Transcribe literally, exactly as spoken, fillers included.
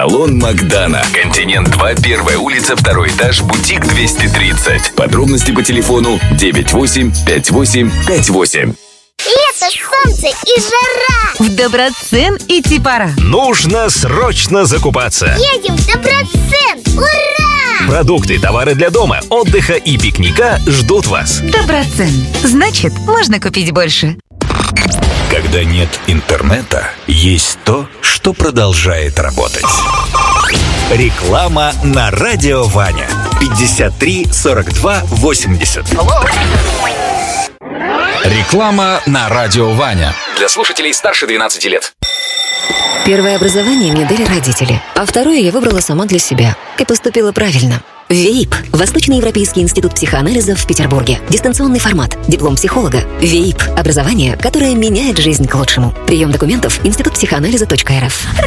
Салон Макдана. Континент два, первая улица, второй этаж, бутик двести тридцать. Подробности по телефону девять восемь пять восемь пять восемь. Лето, солнце и жара. В Доброцен идти пора. Нужно срочно закупаться. Едем в Доброцен. Ура! Продукты, товары для дома, отдыха и пикника ждут вас. Доброцен. Значит, можно купить больше. Когда нет интернета, есть то, что продолжает работать. Реклама на радио Ваня. пятьдесят три сорок два восемьдесят. Реклама на радио Ваня. Для слушателей старше двенадцати лет. Первое образование мне дали родители, а второе я выбрала сама для себя. И поступила правильно. ВЕИП – Восточноевропейский институт психоанализа в Петербурге. Дистанционный формат. Диплом психолога. ВЕИП – образование, которое меняет жизнь к лучшему. Прием документов институт психоанализа точка эр эф.